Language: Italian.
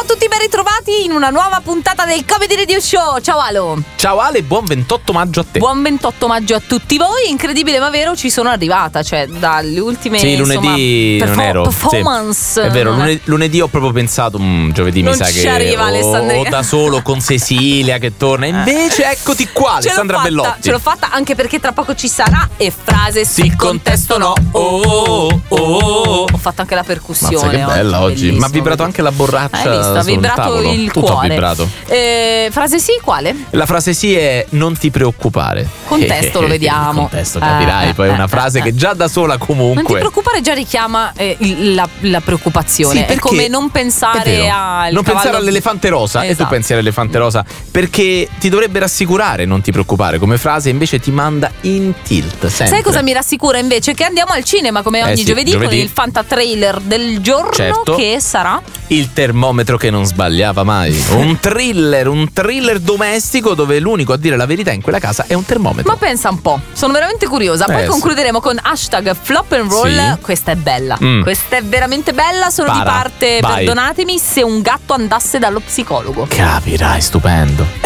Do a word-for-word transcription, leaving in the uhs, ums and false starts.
tutti, ben ritrovati in una nuova puntata del Comedy Radio Show. Ciao Alo. Ciao Ale, buon ventotto maggio a te. Buon ventotto maggio a tutti voi. Incredibile ma vero, ci sono arrivata, cioè dalle ultime Sì, lunedì insomma, non ero performance. Sì. È vero, non lunedì, lunedì ho proprio pensato mh, giovedì Non mi sa ci che arriva, o, Alessandria. o da solo con Cecilia che torna. Invece eccoti qua, Ce l'ho Alessandra fatta, Bellotti. Ce l'ho fatta anche perché tra poco ci sarà e frase sì, Sì, contesto no. Oh, oh, oh. Ho fatto anche la percussione. Mazza, che bella oggi. bellissimo. Ma ha vibrato anche la borraccia. Hai visto? Ha sul vibrato tavolo. il Tutto cuore. ha vibrato. Eh, frase sì, quale? La frase sì è non ti preoccupare. Contesto lo vediamo. Il contesto capirai, Eh, poi è una eh, frase eh, che già da sola comunque. Non ti preoccupare già richiama eh, il- la, la preoccupazione. Sì, è perché come non pensare è vero. al non cavallo... pensare all'elefante rosa. E tu Esatto. pensi all'elefante rosa perché ti dovrebbe rassicurare, non ti preoccupare come frase, invece ti manda in tilt sempre. Sai cosa mi rassicura invece? Che andiamo al cinema come ogni Eh sì, giovedì, giovedì. con il Fanta Trailer del giorno, Certo. che sarà Il termometro che non sbagliava mai. Un thriller, un thriller domestico dove l'unico a dire la verità in quella casa è un termometro. Ma pensa un po', sono veramente curiosa. Poi Eh, sì. concluderemo con hashtag flop and roll. Sì. Questa è bella. Mm. Questa è veramente bella. Sono di Para, parte, vai. perdonatemi, se un gatto andasse dallo psicologo. Capirai, stupendo.